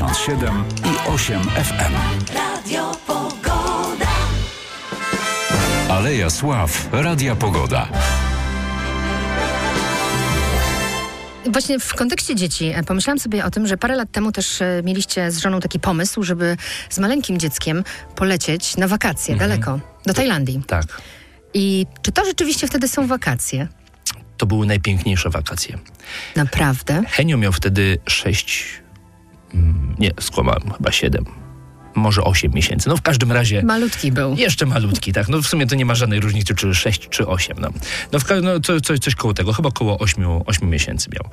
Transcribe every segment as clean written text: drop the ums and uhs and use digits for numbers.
97 i 8 FM. Radio Pogoda. Aleja Sław, Radia Pogoda. Właśnie w kontekście dzieci pomyślałam sobie o tym, że parę lat temu też mieliście z żoną taki pomysł, żeby z maleńkim dzieckiem polecieć na wakacje daleko, do Tajlandii. Tak. I czy to rzeczywiście wtedy są wakacje? To były najpiękniejsze wakacje. Naprawdę? Henio miał wtedy skłamałem, chyba 7, może 8 miesięcy. No w każdym razie... Malutki był. Jeszcze malutki, tak. No w sumie to nie ma żadnej różnicy, czy 6, czy 8. Coś koło tego, chyba koło 8 miesięcy miał.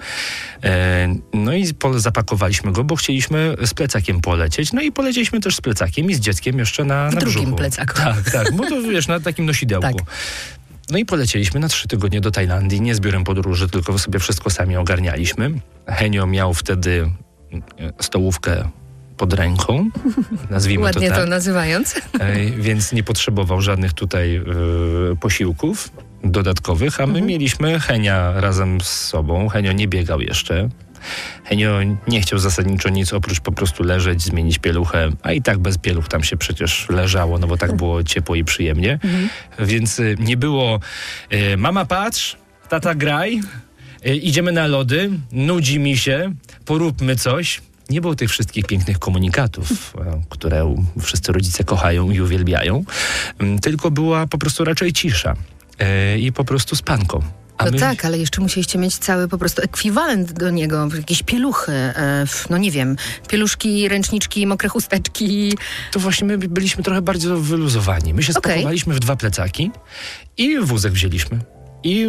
No i zapakowaliśmy go, bo chcieliśmy z plecakiem polecieć. No i polecieliśmy też z plecakiem i z dzieckiem jeszcze na brzuchu. Drugim plecaku. Tak, bo to wiesz, na takim nosidełku. Tak. No i polecieliśmy na 3 tygodnie do Tajlandii, nie z biurem podróży, tylko sobie wszystko sami ogarnialiśmy. Henio miał wtedy stołówkę pod ręką, nazwijmy Ładnie to tak. to nazywając. Więc nie potrzebował żadnych tutaj posiłków dodatkowych, a my mieliśmy Henia razem z sobą. Henio nie biegał jeszcze. Henio nie chciał zasadniczo nic oprócz po prostu leżeć, zmienić pieluchę, a i tak bez pieluch tam się przecież leżało, no bo tak było ciepło i przyjemnie. Więc nie było mama patrz, tata graj, idziemy na lody, nudzi mi się, poróbmy coś. Nie było tych wszystkich pięknych komunikatów, które wszyscy rodzice kochają i uwielbiają, tylko była po prostu raczej cisza i po prostu spanko. No tak, ale jeszcze musieliście mieć cały po prostu ekwiwalent do niego, jakieś pieluchy, no nie wiem, pieluszki, ręczniczki, mokre chusteczki. To właśnie my byliśmy trochę bardzo wyluzowani. My się spakowaliśmy w 2 plecaki i wózek wzięliśmy. I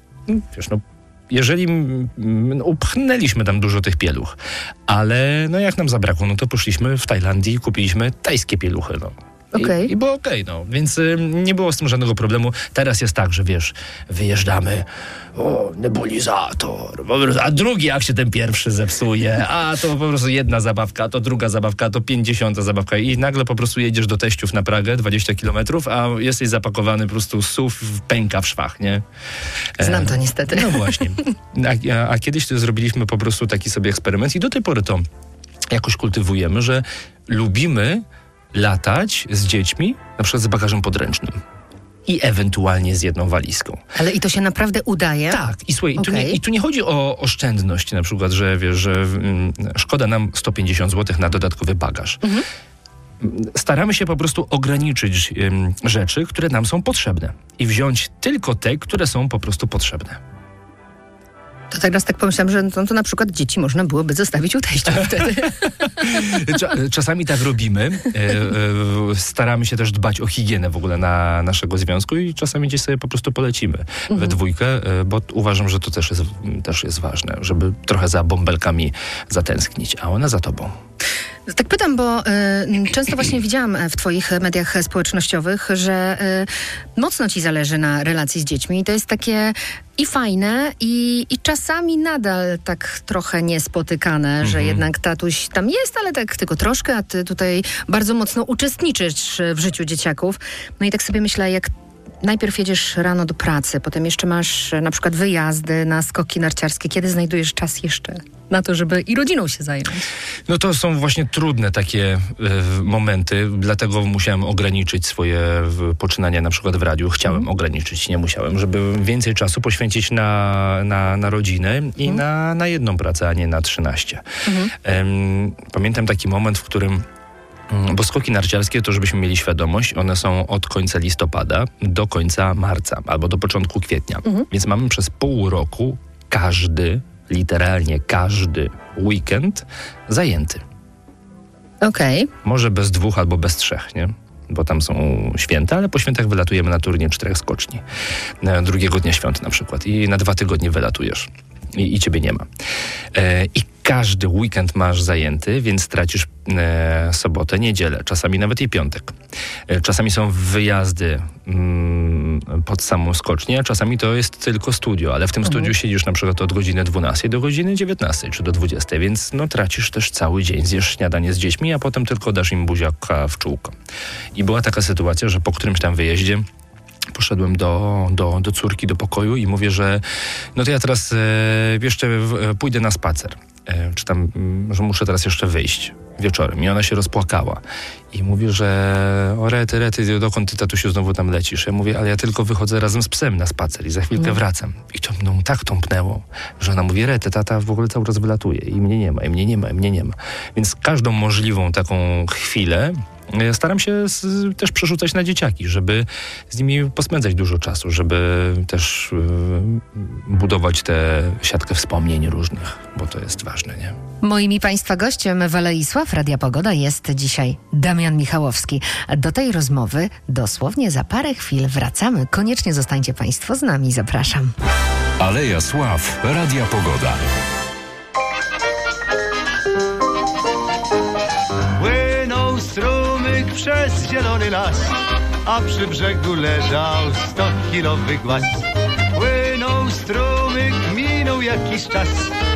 jeżeli upchnęliśmy tam dużo tych pieluch, ale jak nam zabrakło, to poszliśmy w Tajlandii i kupiliśmy tajskie pieluchy, I było okej, więc nie było z tym żadnego problemu. Teraz jest tak, że wiesz, wyjeżdżamy, nebulizator, a drugi jak się ten pierwszy zepsuje, a to po prostu jedna zabawka, a to druga zabawka, a to 50 zabawka i nagle po prostu jedziesz do teściów na Pragę, 20 kilometrów, a jesteś zapakowany po prostu SUV pęka w szwach, nie? Znam to niestety. No właśnie. A kiedyś to zrobiliśmy po prostu taki sobie eksperyment i do tej pory to jakoś kultywujemy, że lubimy latać z dziećmi, na przykład z bagażem podręcznym i ewentualnie z jedną walizką. Ale i to się naprawdę udaje? Tak. I słuchaj, tu nie chodzi o oszczędność na przykład, że wiesz, że szkoda nam 150 zł na dodatkowy bagaż. Staramy się po prostu ograniczyć rzeczy, które nam są potrzebne i wziąć tylko te, które są po prostu potrzebne. To teraz tak pomyślałam, że to na przykład dzieci można byłoby zostawić u teścia wtedy. Czasami tak robimy. Staramy się też dbać o higienę w ogóle naszego związku i czasami gdzieś sobie po prostu polecimy we dwójkę, bo uważam, że to też jest ważne, żeby trochę za bąbelkami zatęsknić, a ona za tobą. Tak pytam, bo często właśnie widziałam w twoich mediach społecznościowych, że mocno ci zależy na relacji z dziećmi i to jest takie i fajne i czasami nadal tak trochę niespotykane, że jednak tatuś tam jest, ale tak tylko troszkę, a ty tutaj bardzo mocno uczestniczysz w życiu dzieciaków. No i tak sobie myślę, jak najpierw jedziesz rano do pracy, potem jeszcze masz na przykład wyjazdy na skoki narciarskie. Kiedy znajdujesz czas jeszcze na to, żeby i rodziną się zająć? No to są właśnie trudne takie momenty, dlatego musiałem ograniczyć swoje poczynania na przykład w radiu. Chciałem ograniczyć, nie musiałem, żeby więcej czasu poświęcić na rodzinę i na jedną pracę, a nie na 13. Pamiętam taki moment, w którym bo skoki narciarskie, to żebyśmy mieli świadomość, one są od końca listopada do końca marca albo do początku kwietnia. Więc mamy przez pół roku literalnie każdy weekend zajęty. Okej. Może bez 2 albo bez 3, nie? Bo tam są święta, ale po świętach wylatujemy na turniej 4 skoczni. Drugiego dnia świąt na przykład. I na 2 tygodnie wylatujesz. I ciebie nie ma. I każdy weekend masz zajęty, więc tracisz sobotę, niedzielę, czasami nawet i piątek. Czasami są wyjazdy pod samą skocznię, a czasami to jest tylko studio, ale w tym studiu siedzisz na przykład od godziny 12 do godziny 19 czy do 20, więc tracisz też cały dzień. Zjesz śniadanie z dziećmi, a potem tylko dasz im buziaka w czółko. I była taka sytuacja, że po którymś tam wyjeździe poszedłem do córki, do pokoju i mówię, że no to ja teraz jeszcze pójdę na spacer. czy tam, że muszę teraz jeszcze wyjść wieczorem. I ona się rozpłakała. I mówi, że o rety, dokąd ty, tatusiu, znowu tam lecisz? Ja mówię, ale ja tylko wychodzę razem z psem na spacer i za chwilkę wracam. I to mną tak tąpnęło, że ona mówi, rety, tata w ogóle cały czas wylatuje i mnie nie ma. Więc każdą możliwą taką chwilę staram się też przerzucać na dzieciaki, żeby z nimi pospędzać dużo czasu, żeby też budować tę siatkę wspomnień różnych, bo to jest ważne, nie? Moim i Państwa gościem w Alei Sław Radia Pogoda jest dzisiaj Damian Michałowski. Do tej rozmowy dosłownie za parę chwil wracamy. Koniecznie zostańcie Państwo z nami. Zapraszam. Aleja Sław Radia Pogoda. Płynął strumyk przez zielony las, a przy brzegu leżał 100-kilowy głaz. Płynął strumyk, minął jakiś czas,